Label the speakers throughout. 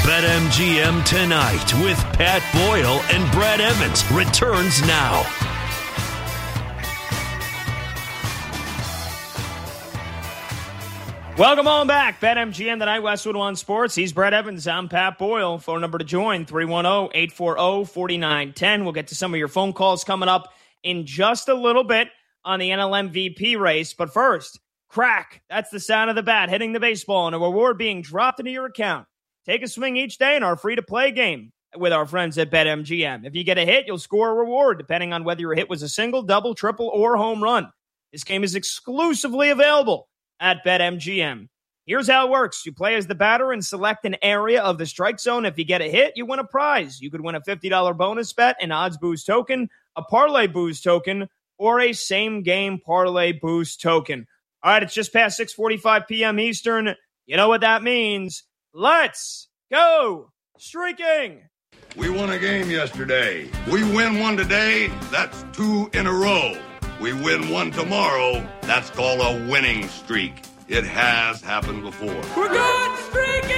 Speaker 1: BetMGM Tonight with Pat Boyle and Brad Evans returns now.
Speaker 2: Welcome on back. BetMGM Tonight, Westwood One Sports. He's Brad Evans. I'm Pat Boyle. Phone number to join, 310-840-4910. We'll get to some of your phone calls coming up in just a little bit on the NL MVP race. But first, crack. That's the sound of the bat hitting the baseball and a reward being dropped into your account. Take a swing each day in our free-to-play game with our friends at BetMGM. If you get a hit, you'll score a reward depending on whether your hit was a single, double, triple, or home run. This game is exclusively available at BetMGM. Here's how it works. You play as the batter and select an area of the strike zone. If you get a hit, you win a prize. You could win a $50 bonus bet, an odds boost token, a parlay boost token, or a same-game parlay boost token. All right, it's just past 6:45 p.m. Eastern. You know what that means. Let's go streaking.
Speaker 3: We won a game yesterday. We win one today, that's 2 in a row. We win one tomorrow, that's called a winning streak. It has happened before.
Speaker 2: We're good streaking!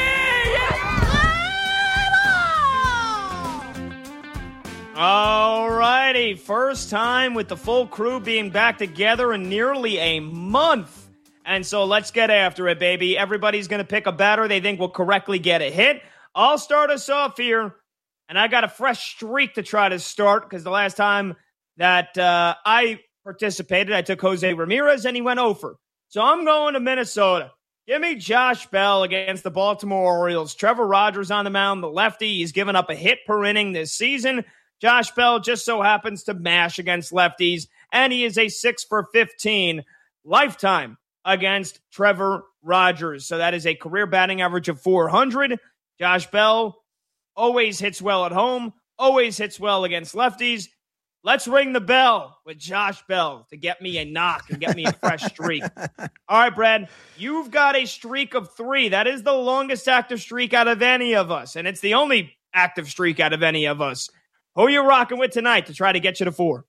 Speaker 2: All righty, first time with the full crew being back together in nearly a month. And so let's get after it, baby. Everybody's going to pick a batter they think will correctly get a hit. I'll start us off here, and I got a fresh streak to try to start because the last time that I participated, I took Jose Ramirez, and he went over. So I'm going to Minnesota. Give me Josh Bell against the Baltimore Orioles. Trevor Rogers on the mound, the lefty. He's given up a hit per inning this season. Josh Bell just so happens to mash against lefties, and he is a 6 for 15 lifetime against Trevor Rogers. So that is a career batting average of 400. Josh Bell always hits well at home, always hits well against lefties. Let's ring the bell with Josh Bell to get me a knock and get me a fresh streak. All right, Brad, you've got a streak of 3. That is the longest active streak out of any of us, and it's the only active streak out of any of us. Who are you rocking with tonight to try to get you to 4?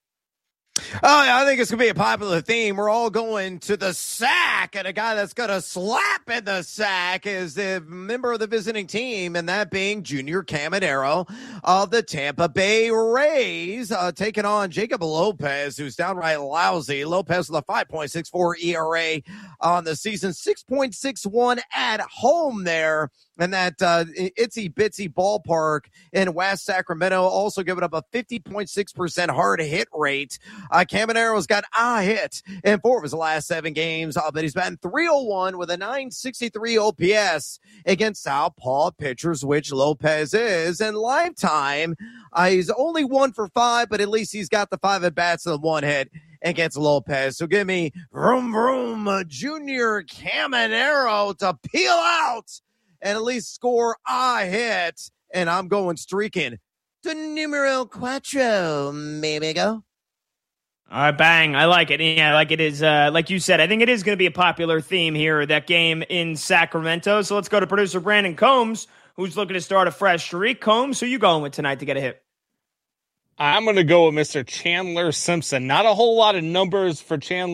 Speaker 4: Oh, yeah, I think it's going to be a popular theme. We're all going to the sack, and a guy that's going to slap in the sack is the member of the visiting team, and that being Junior Caminero of the Tampa Bay Rays, taking on Jacob Lopez, who's downright lousy. Lopez with a 5.64 ERA on the season, 6.61 at home there. And that itsy-bitsy ballpark in West Sacramento, also giving up a 50.6% hard hit rate. Caminero's got a hit in 4 of his last 7 games, but he's batting .301 with a .963 OPS against southpaw pitchers, which Lopez is. And lifetime, he's only 1 for 5, but at least he's got the 5 at-bats and 1 hit against Lopez. So give me vroom, vroom, Junior Caminero to peel out and at least score a hit. And I'm going streaking to numero 4, maybe go.
Speaker 2: All right, bang. I like it. Yeah, like it is, like you said, I think it is going to be a popular theme here, that game in Sacramento. So let's go to producer Brandon Combs, who's looking to start a fresh streak. Combs, who you going with tonight to get a hit?
Speaker 5: I'm going to go with Mr. Chandler Simpson. Not a whole lot of numbers for Chandler